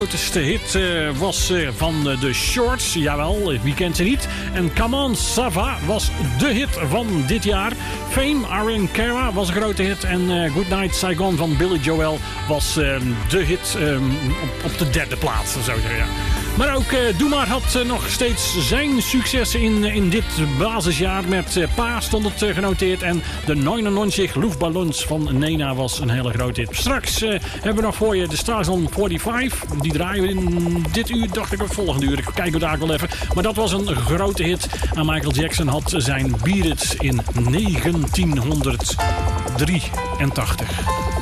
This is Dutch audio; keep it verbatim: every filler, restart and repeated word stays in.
De grootste hit uh, was uh, van uh, de Shorts, jawel, wie kent ze niet. En Come On, Sava was de hit van dit jaar. Fame, Aaron Cara was een grote hit. En uh, Goodnight Saigon van Billy Joel was uh, de hit um, op, op de derde plaats, zou ik zeggen, ja. Maar ook uh, Doe Maar had uh, nog steeds zijn successen in, in dit basisjaar. Met uh, Pa stond het uh, genoteerd. En de negenennegentig Luftballons van Nena was een hele grote hit. Straks uh, hebben we nog voor je de Stars on vijfenveertig. Die draaien we in dit uur, dacht ik, ook volgende uur. Ik kijk het daar wel even. Maar dat was een grote hit. En Michael Jackson had zijn Beat It in negentienhonderddrieëntachtig.